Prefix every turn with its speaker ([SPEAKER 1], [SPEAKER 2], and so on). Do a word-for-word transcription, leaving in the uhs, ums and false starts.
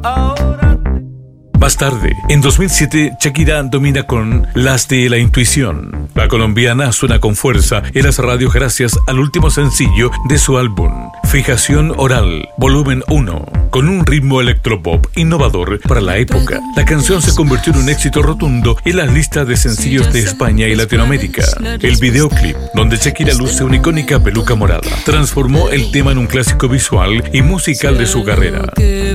[SPEAKER 1] Más tarde, en dos mil siete, Shakira domina con Las de la Intuición. La colombiana suena con fuerza en las radios gracias al último sencillo de su álbum, Fijación Oral, volumen uno. Con un ritmo electropop innovador para la época, la canción se convirtió en un éxito rotundo en las listas de sencillos de España y Latinoamérica. El videoclip, donde Shakira luce una icónica peluca morada, transformó el tema en un clásico visual y musical de su carrera.